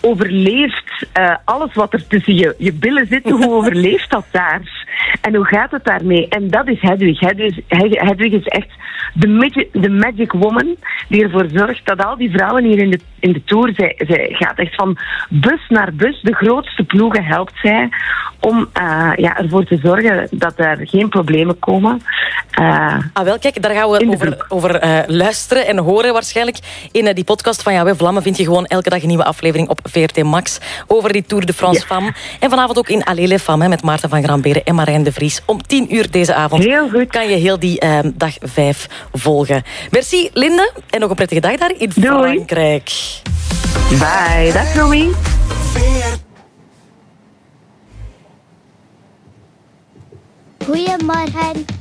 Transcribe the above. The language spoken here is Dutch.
overleeft alles wat er tussen je billen zit? Hoe overleeft dat daar? En hoe gaat het daarmee? En dat is Hedwig. Hedwig is echt de magic woman die ervoor zorgt dat al die vrouwen hier in de Tour, zij gaat echt van bus naar bus. De grootste ploegen helpt zij om ervoor te zorgen dat er geen problemen komen. Wel, kijk, daar gaan we over luisteren en horen waarschijnlijk. In die podcast van Jouw Vlammen vind je gewoon elke dag een nieuwe aflevering op VRT Max over die Tour de France Femme. En vanavond ook in Allez les Femmes met Maarten van Gramberen en Marijn de Vries. Om 10:00 deze avond heel goed. Kan je heel die dag 5 volgen. Merci, Linde. En nog een prettige dag daar in Frankrijk. Bye. Dag, Romy. Goedemorgen.